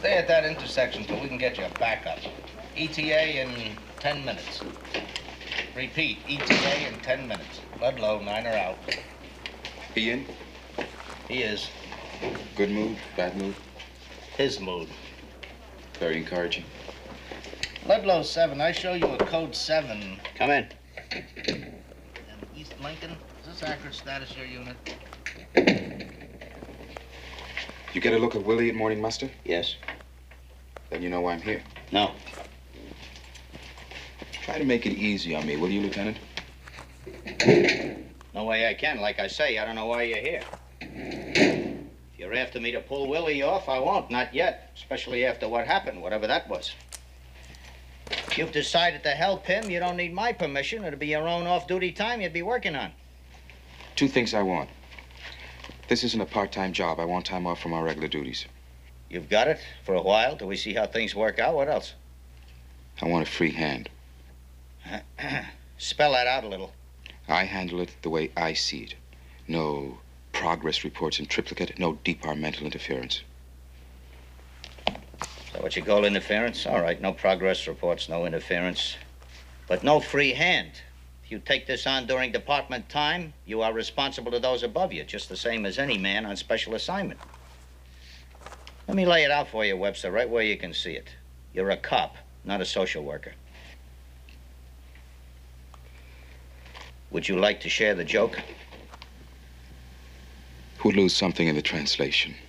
Stay at that intersection till we can get you a backup. ETA in 10 minutes. Repeat, ETA in 10 minutes. Ludlow, 9 are out. He in? He is. Good mood, bad mood? His mood. Very encouraging. Ludlow 7, I show you a code 7. Come in. And East Lincoln, is this accurate status your unit? You get a look at Willie at morning muster? Yes. Then you know why I'm here. No. Try to make it easy on me, will you, Lieutenant? No way I can. Like I say, I don't know why you're here. If you're after me to pull Willie off, I won't. Not yet. Especially after what happened, whatever that was. If you've decided to help him, you don't need my permission. It'll be your own off-duty time you'd be working on. Two things I want. This isn't a part-time job. I want time off from our regular duties. You've got it for a while till we see how things work out. What else? I want a free hand. Spell that out a little. I handle it the way I see it. No progress reports in triplicate, no departmental interference. So what you call interference? All right, no progress reports, no interference. But no free hand. If you take this on during department time, you are responsible to those above you, just the same as any man on special assignment. Let me lay it out for you, Webster, right where you can see it. You're a cop, not a social worker. Would you like to share the joke? Who'd lose something in the translation?